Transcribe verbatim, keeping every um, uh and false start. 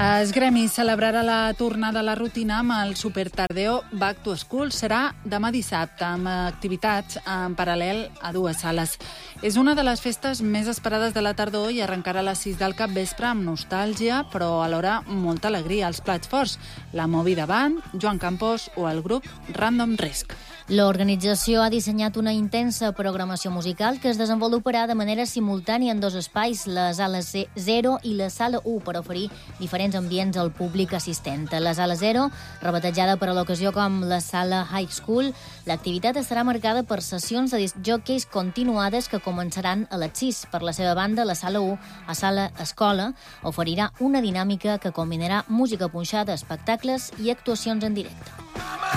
El gremi celebrarà la tornada a la rutina amb el Super Tardeo Back to School. Serà demà dissabte, amb activitats en paral·lel a dues sales. És una de les festes més esperades de la tardor i arrencarà a les sis del capvespre amb nostàlgia, però alhora molta alegria. Els plats forts, la Movida Band, Joan Campos o el grup Random Risk. L'organització ha dissenyat una intensa programació musical que es desenvoluparà de manera simultània en dos espais, la sala zero i la sala u, per oferir diferents ambients al públic assistent. A la sala zero, rebatejada per a l'ocasió com la sala High School, l'activitat estarà marcada per sessions de discjòqueis continuades que començaran a les sis. Per la seva banda, la sala u, a sala escola, oferirà una dinàmica que combinarà música punxada, espectacles i actuacions en directe.